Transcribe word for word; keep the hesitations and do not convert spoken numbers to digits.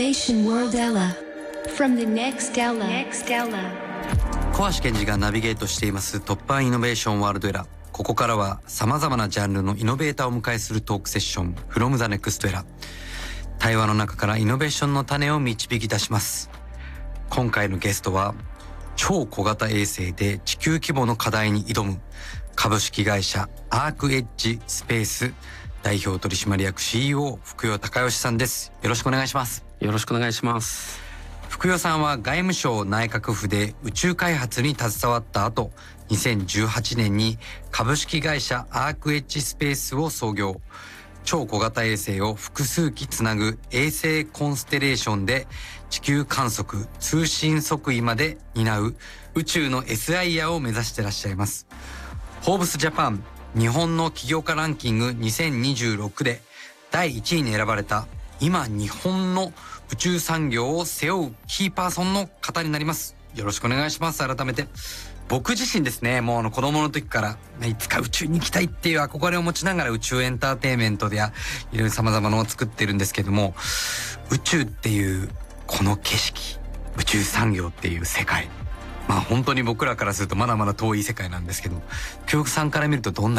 Innovation World Ella from the next Ella. Next Ella. 小橋健二がナビゲートしています突破イノベーションワールドエラー。ここからは様々なジャンルのイノベーターをお迎えするトークセッション From the Next Era。 対話の中からイノベーションの種を導き出します。今回のゲストは超小型衛星で地球規模の課題に挑む株式会社アークエッジスペース代表取締役 シーイーオー 福与孝義さんです。よろしくお願いします。 よろしくお願いします。 福与さんは外務省内閣府で宇宙開発に携わった後、にせんじゅうはちねんに株式会社アークエッジスペースを創業。超小型衛星を複数機つなぐ衛星コンステレーションで地球観測通信測位まで担う宇宙の エスアイ ヤーを目指していらっしゃいます。フォーブスジャパン日本の起業家ランキングにせんにじゅうろくでだいいちいに選ばれた今日本の宇宙産業を背負うキーパーソンの方になります。よろしくお願いします。改めて僕自身ですね、もうあの子供の時からいつか宇宙に行きたいっていう憧れを持ちながら宇宙エンターテインメントでやいろいろ様々なのを作ってるんですけども、宇宙っていうこの景色、宇宙産業っていう世界、まあ本当に僕らからするとまだまだ遠い世界なんですけど、教育さんから見るとどんな